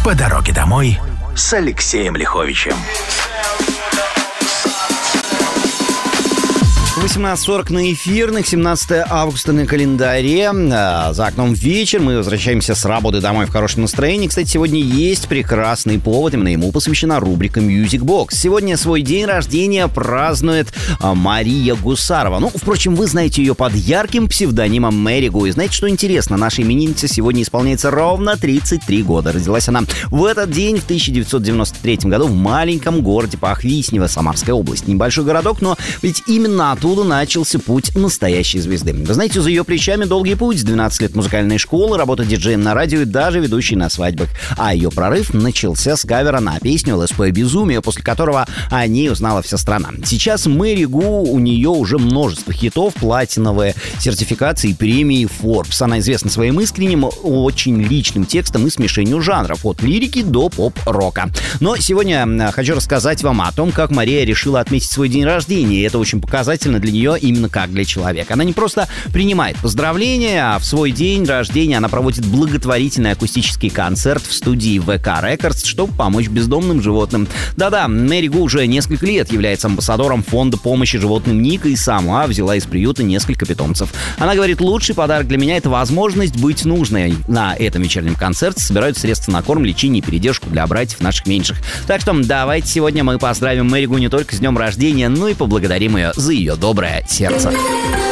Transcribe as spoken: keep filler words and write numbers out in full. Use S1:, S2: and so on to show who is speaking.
S1: По дороге домой с Алексеем Лиховичем.
S2: восемнадцать сорок на эфирных, семнадцатое августа на календаре. За окном вечер, мы возвращаемся с работы домой в хорошем настроении. Кстати, сегодня есть прекрасный повод, именно ему посвящена рубрика Music Box. Сегодня свой день рождения празднует Мария Гусарова. Ну, впрочем, вы знаете ее под ярким псевдонимом Мэри Гу. И знаете, что интересно? Нашей имениннице сегодня исполняется ровно тридцать три года. Родилась она в этот день, в тысяча девятьсот девяносто третьем году, в маленьком городе Пахвиснево, Самарская область. Небольшой городок, но ведь именно оттуда начался путь настоящей звезды. Вы знаете, за ее плечами долгий путь, двенадцать лет музыкальной школы, работа диджеем на радио и даже ведущей на свадьбах. А ее прорыв начался с кавера на песню эл эс пи «Безумие», после которого о ней узнала вся страна. Сейчас Мэри Гу, у нее уже множество хитов, платиновые сертификации, премии Forbes. Она известна своим искренним, очень личным текстом и смешению жанров, от лирики до поп-рока. Но сегодня хочу рассказать вам о том, как Мария решила отметить свой день рождения, и это очень показательно для нее именно как для человека. Она не просто принимает поздравления, а в свой день рождения она проводит благотворительный акустический концерт в студии ви кей Records, чтобы помочь бездомным животным. Да-да, Мэри Гу уже несколько лет является амбассадором фонда помощи животным Ника и сама взяла из приюта несколько питомцев. Она говорит, лучший подарок для меня — это возможность быть нужной. На этом вечернем концерте собирают средства на корм, лечение и передержку для братьев наших меньших. Так что давайте сегодня мы поздравим Мэри Гу не только с днем рождения, но и поблагодарим ее за ее доброе сердце.